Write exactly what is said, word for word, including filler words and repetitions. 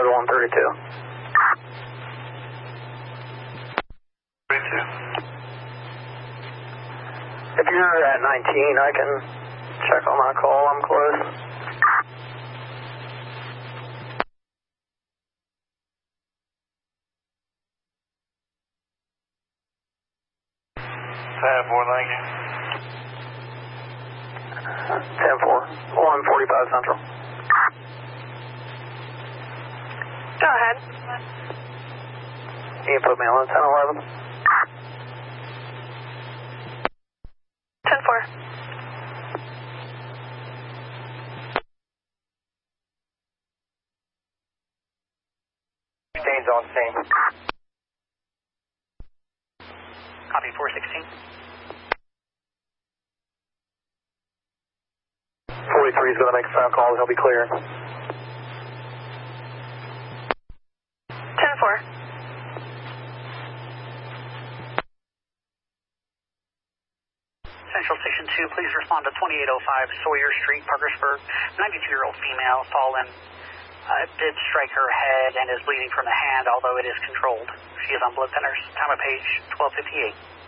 five to one thirty-two. thirty-two. If you're at nineteen, I can check on my call. I'm close. ten four, thank you. ten four, one forty-five Central. Go ahead. Can you put me on ten eleven? ten four. Stains on scene. Copy four sixteen. forty-three is going to make a phone call. He'll be clear. ten four. Central Station two, please respond to twenty-eight oh five Sawyer Street, Parkersburg. ninety-two-year-old female fallen. Uh, did strike her head and is bleeding from the hand, although it is controlled. She is on blood thinners. Time of page twelve fifty-eight.